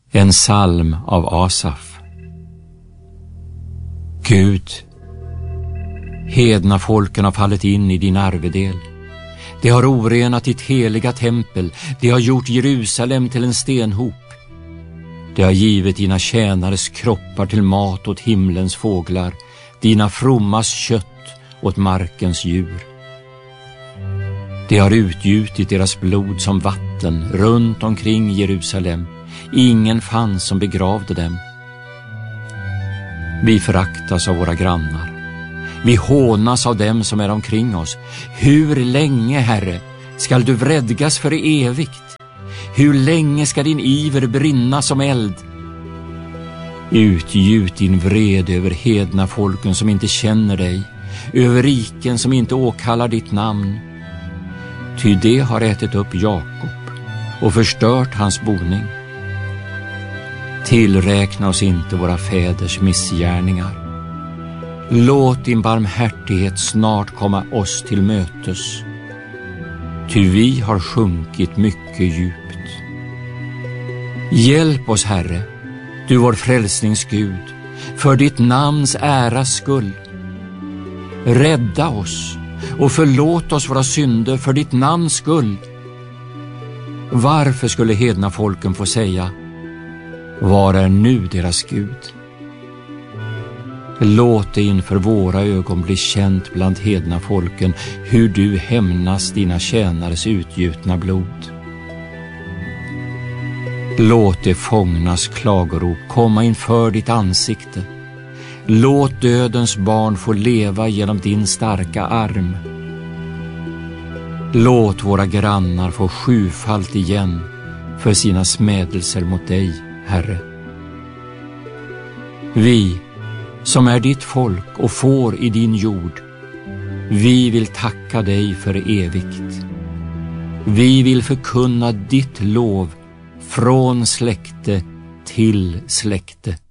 En psalm av Asaf. Gud, hedna folken har fallit in i din arvedel. De har orenat ditt heliga tempel. De har gjort Jerusalem till en stenhop. De har givit dina tjänares kroppar till mat åt himlens fåglar, dina frommas kött åt markens djur. De har utgjutit deras blod som vatten runt omkring Jerusalem. Ingen fanns som begravde dem. Vi föraktas av våra grannar. Vi hånas av dem som är omkring oss. Hur länge, Herre, skall du vredgas för evigt? Hur länge ska din iver brinna som eld? Utgjut din vrede över hedna folken som inte känner dig, över riken som inte åkallar ditt namn. Ty det har ätit upp Jakob och förstört hans boning. Tillräkna oss inte våra fäders missgärningar. Låt din barmhärtighet snart komma oss till mötes. Ty vi har sjunkit mycket djupt. Hjälp oss, Herre, du vår frälsningsgud, för ditt namns äras skull. Rädda oss och förlåt oss våra synder för ditt namns skull. Varför skulle hedna folken få säga: var är nu deras Gud? Låt det inför våra ögon bli känt bland hedna folken hur du hämnas dina tjänares utgjutna blod. Låt det fångnas klagorop komma inför ditt ansikte. Låt dödens barn få leva genom din starka arm. Låt våra grannar få sjufalt igen för sina smädelser mot dig, Herre. Vi som är ditt folk och får i din jord, vi vill tacka dig för evigt. Vi vill förkunna ditt lov från släkte till släkte.